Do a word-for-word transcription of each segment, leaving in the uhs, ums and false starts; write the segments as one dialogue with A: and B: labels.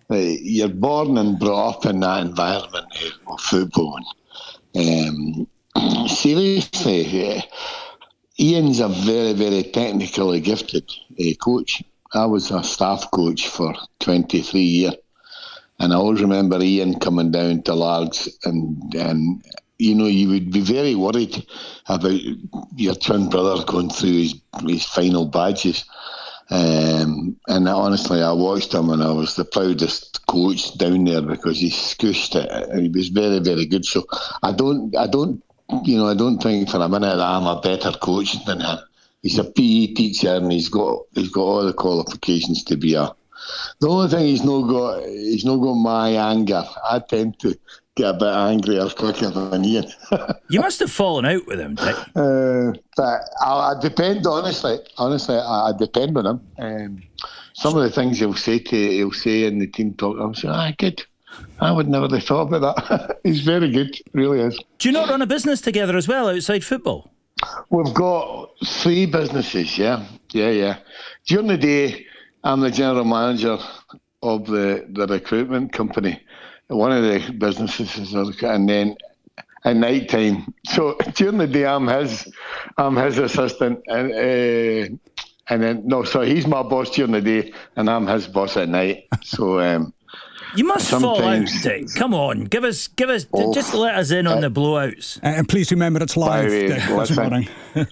A: uh, you're born and brought up in that environment of football. Um, seriously, uh, Ian's a very, very technically gifted uh, coach. I was a staff coach for twenty-three years, and I always remember Ian coming down to Largs, and and you know, you would be very worried about your twin brother going through his his final badges. Um, and honestly, I watched him and I was the proudest coach down there because he scooshed it and he was very, very good. So I don't, I don't, you know, I don't think for a minute that I'm a better coach than him. He's a P E teacher and he's got he's got all the qualifications to be a. The only thing he's not got, he's not got my anger. I tend to get a bit angrier quicker than Ian.
B: You must have fallen out with him, Dick.
A: Uh, but I, I depend, honestly. Honestly, I, I depend on him. Um, some of the things he'll say to he'll say in the team talk, I'll say, ah, good. I would never have thought about that. He's very good, really is.
B: Do you not run a business together as well outside football?
A: We've got three businesses, yeah, yeah, yeah. During the day, I'm the general manager of the, the recruitment company. One of the businesses is, and then at night time. So during the day, I'm his, I'm his assistant, and uh, and then no, so he's my boss during the day, and I'm his boss at night. So um,
B: you must fall out, Dick. Come on, give us, give us, oh, just let us in on uh, the blowouts.
C: Uh, and please remember, it's live.
A: Way,
C: Dick,
A: listen,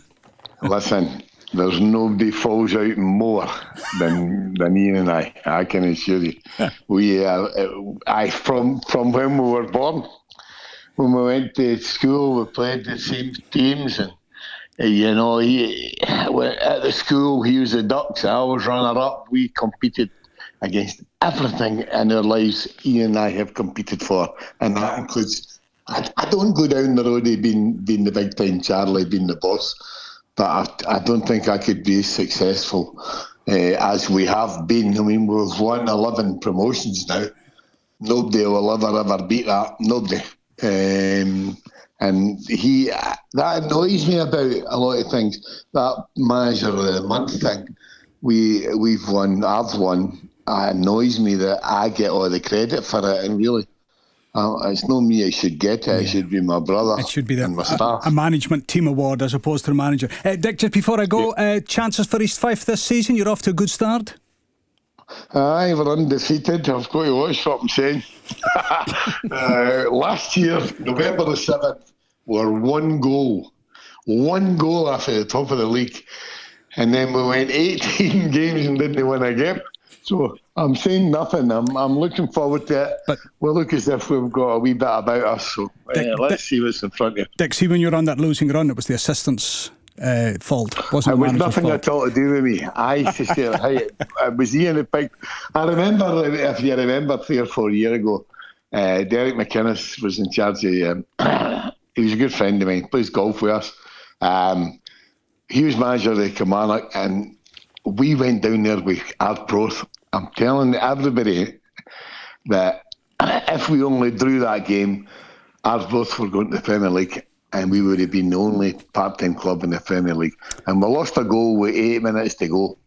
A: listen. There's nobody falls out more than than Ian and I. I can assure you. we, uh, I from from when we were born, when we went to school, we played the same teams, and uh, you know, he at the school he was the Ducks. I was runner up. We competed against everything in our lives. Ian and I have competed for, and that includes. I, I don't go down the road of being being the big time Charlie, being the boss. But I, I don't think I could be as successful uh, as we have been. I mean, we've won eleven promotions now. Nobody will ever, ever beat that. Nobody. Um, and he, that annoys me about a lot of things. That manager of the month thing, we, we've won, I've won. It annoys me that I get all the credit for it. And really, Uh, it's not me I should get it, yeah. It should be my brother.
C: It should be the,
A: and my staff.
C: A, a management team award as opposed to the manager. Uh, Dick, just before I go, yeah. uh, chances for East Fife this season? You're off to a good start?
A: Aye, we're undefeated. I've got to watch what I'm saying. uh, last year, November the seventh, were one goal. One goal after the top of the league. And then we went eighteen games and didn't win a game. So I'm saying nothing. I'm I'm looking forward to it. But we look as if we've got a wee bit about us. So Dick, uh, let's Dick, see what's in front of you.
C: Dick, see when you're on that losing run, it was the assistant's uh, fault, wasn't it?
A: It was nothing
C: fault.
A: at all to do with me. I used to say, hey, it was Ian the Pig. I remember, if you remember, three or four years ago, uh, Derek McInnes was in charge of. Um, he was a good friend of mine. Plays golf with us. Um, he was manager of the Kilmarnock, and we went down there with Ardproth. I'm telling everybody that if we only drew that game, Ardproth were going to the Premier League, and we would have been the only part-time club in the Premier League. And we lost a goal with eight minutes to go.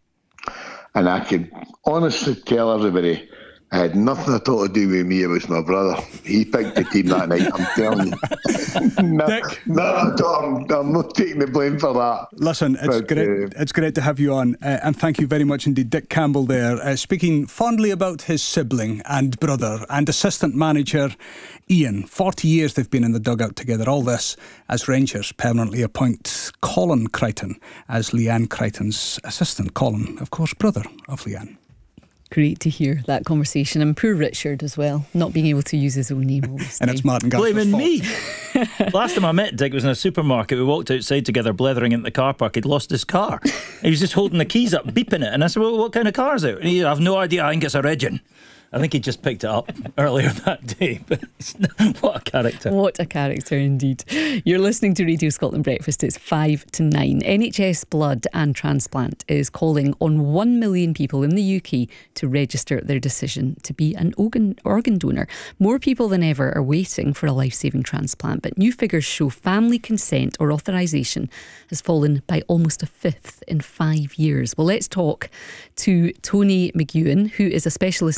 A: And I could honestly tell everybody, it had nothing at all to do with me. It was my brother. He picked the team that night, I'm telling you. no,
C: Dick,
A: no, I'm, I'm not taking the blame for that.
C: Listen, it's but, great uh, It's great to have you on, uh, and thank you very much indeed. Dick Campbell there, uh, speaking fondly about his sibling and brother and assistant manager Ian. forty years they've been in the dugout together. All this as Rangers permanently appoint Colin Crichton as Leanne Crichton's assistant. Colin, of course, brother of Leanne.
D: Great to hear that conversation. And poor Richard as well, not being able to use his own name all this time.
C: And it's Martin Garner's
B: blaming
C: fault.
B: me. Last time I met Dick was in a supermarket. We walked outside together, blethering into the car park. He'd lost his car. He was just holding the keys up, beeping it. And I said, well, what kind of car is it? And he, I have no idea. I think it's a Regin. I think he just picked it up earlier that day. But what a character.
D: What a character indeed. You're listening to Radio Scotland Breakfast. It's five to nine. N H S Blood and Transplant is calling on one million people in the U K to register their decision to be an organ, organ donor. More people than ever are waiting for a life-saving transplant, but new figures show family consent or authorisation has fallen by almost a fifth in five years. Well, let's talk to Tony McEwen, who is a specialist nurse in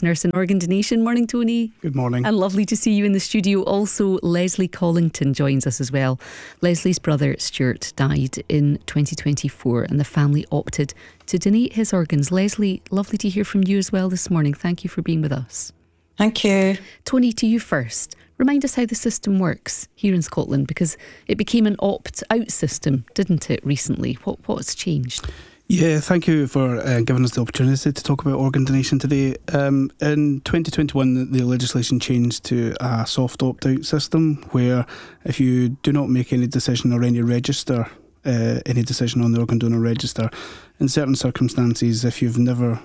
D: organ donation. Morning, Tony.
C: Good morning.
D: And lovely to see you in the studio. Also, Leslie Collington joins us as well. Leslie's brother Stuart died in twenty twenty-four and the family opted to donate his organs. Leslie, lovely to hear from you as well this morning. Thank you for being with us.
E: Thank you.
D: Tony, to you first. Remind us how the system works here in Scotland, because it became an opt-out system, didn't it, recently? What What's changed?
F: Yeah, thank you for uh, giving us the opportunity to talk about organ donation today. Um, in twenty twenty-one, the, the legislation changed to a soft opt-out system where if you do not make any decision or any register, uh, any decision on the organ donor register, in certain circumstances, if you've never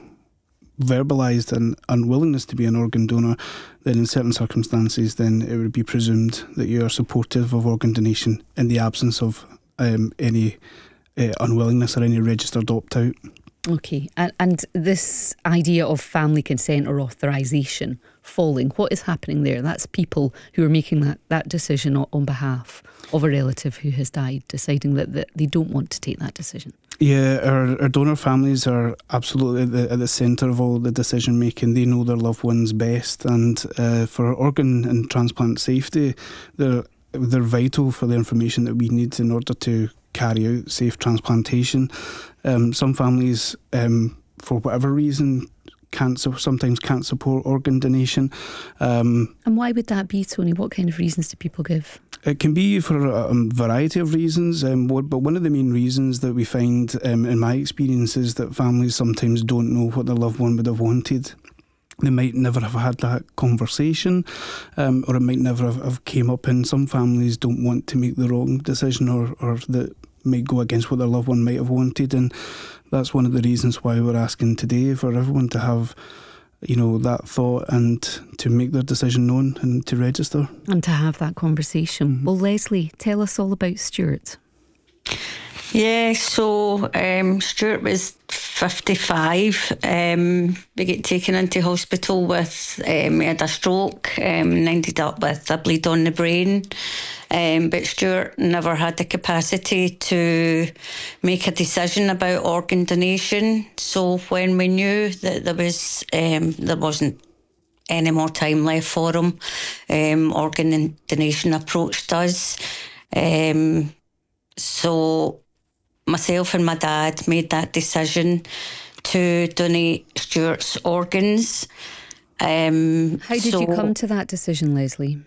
F: verbalised an unwillingness to be an organ donor, then in certain circumstances, then it would be presumed that you are supportive of organ donation in the absence of um, any uh, unwillingness or any registered opt-out.
D: Okay, and, and this idea of family consent or authorisation falling, what is happening there? That's people who are making that, that decision on, on behalf of a relative who has died, deciding that, that they don't want to take that decision.
F: Yeah, our, our donor families are absolutely at the, at the centre of all the decision making. They know their loved ones best, and uh, for organ and transplant safety, they're they're vital for the information that we need in order to carry out safe transplantation. Um, some families, um, for whatever reason, can't sometimes can't support organ donation. Um,
D: and why would that be, Tony? What kind of reasons do people give?
F: It can be for a variety of reasons, um, but one of the main reasons that we find, um, in my experience, is that families sometimes don't know what their loved one would have wanted. They might never have had that conversation, um, or it might never have, have came up, and some families don't want to make the wrong decision or, or that might go against what their loved one might have wanted, and that's one of the reasons why we're asking today for everyone to have, you know, that thought and to make their decision known and to register.
D: And to have that conversation. Mm-hmm. Well, Leslie, tell us all about Stuart.
E: Yeah, so um, Stuart was fifty-five. Um, we get taken into hospital with, um, he had a stroke um, and ended up with a bleed on the brain. Um, but Stuart never had the capacity to make a decision about organ donation. So when we knew that there was um, there wasn't any more time left for him, um, organ donation approached us. Um, so myself and my dad made that decision to donate Stuart's organs. Um,
D: How did
E: so,
D: you come to that decision, Leslie?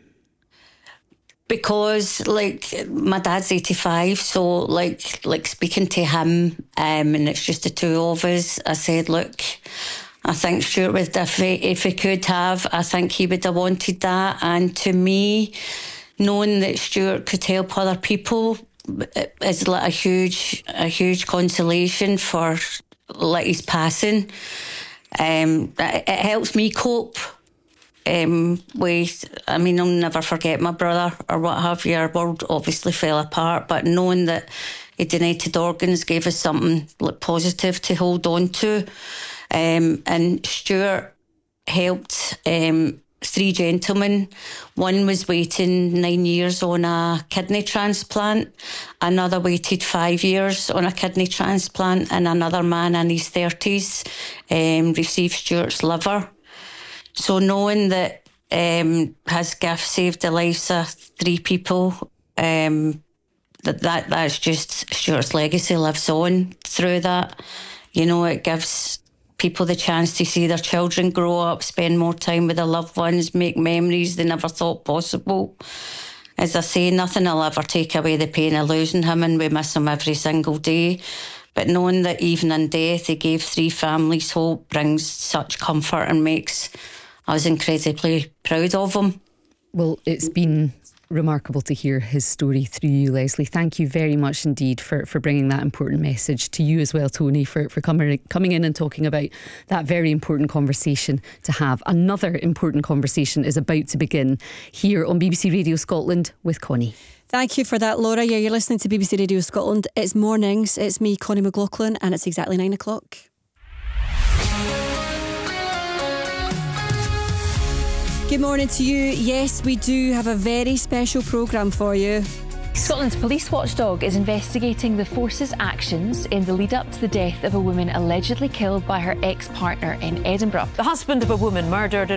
E: Because, like, my dad's eighty-five, so, like, like speaking to him, um, and it's just the two of us, I said, look, I think Stuart would, if he, if he could have, I think he would have wanted that. And to me, knowing that Stuart could help other people is like a huge, a huge consolation for, like, his passing. Um, it, it helps me cope. Um, with, I mean, I'll never forget my brother or what have you. Our world obviously fell apart, but knowing that he donated organs gave us something like positive to hold on to. Um, and Stuart helped um, three gentlemen. One was waiting nine years on a kidney transplant. Another waited five years on a kidney transplant, and another man in his thirties um, received Stuart's liver. So knowing that um, his gift saved the lives of three people, um, that, that that's just Stuart's legacy lives on through that. You know, it gives people the chance to see their children grow up, spend more time with their loved ones, make memories they never thought possible. As I say, nothing will ever take away the pain of losing him, and we miss him every single day. But knowing that even in death he gave three families hope brings such comfort and makes us incredibly proud of him.
D: Well, it's been remarkable to hear his story through you, Leslie. Thank you very much indeed for, for bringing that important message to you as well, Tony, for, for coming, coming in and talking about that very important conversation to have. Another important conversation is about to begin here on B B C Radio Scotland with Connie.
G: Thank you for that, Laura. Yeah, you're listening to B B C Radio Scotland. It's mornings. It's me, Connie McLaughlin, and it's exactly nine o'clock. Good morning to you. Yes, we do have a very special programme for you.
H: Scotland's police watchdog is investigating the force's actions in the lead up to the death of a woman allegedly killed by her ex-partner in Edinburgh.
I: The husband of a woman murdered in